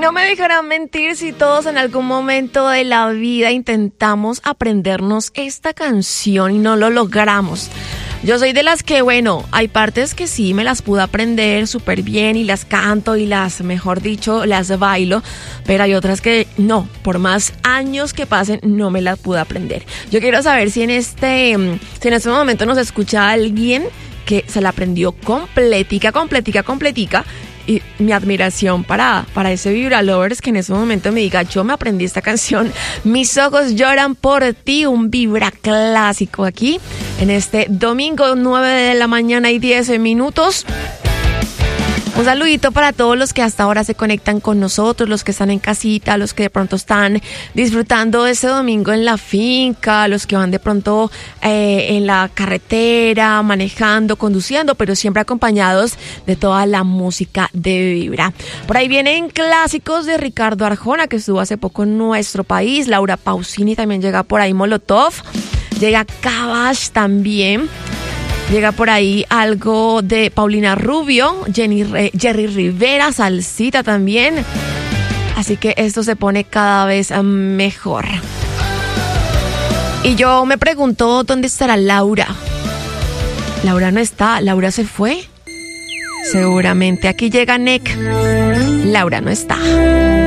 no me dejarán mentir si todos en algún momento de la vida intentamos aprendernos esta canción y no lo logramos. Yo soy de las que, bueno, hay partes que sí me las pude aprender súper bien y las canto y las, mejor dicho, las bailo, pero hay otras que no, por más años que pasen, no me las pude aprender. Yo quiero saber si en este momento nos escucha alguien que se la aprendió completica. Y mi admiración para ese Vibra Lovers que en ese momento me diga, yo me aprendí esta canción, Mis ojos lloran por ti, un Vibra clásico aquí en este domingo 9 de la mañana y 10 minutos. Un saludito para todos los que hasta ahora se conectan con nosotros, los que están en casita, los que de pronto están disfrutando de ese domingo en la finca, los que van de pronto en la carretera, manejando, conduciendo, pero siempre acompañados de toda la música de Vibra. Por ahí vienen clásicos de Ricardo Arjona, que estuvo hace poco en nuestro país. Laura Pausini también llega por ahí, Molotov. Llega Cabash también. Llega por ahí algo de Paulina Rubio, Jerry Rivera, Salsita también. Así que esto se pone cada vez mejor. Y yo me pregunto, ¿dónde estará Laura? Laura no está, Laura se fue. Seguramente aquí llega Nick. Laura no está.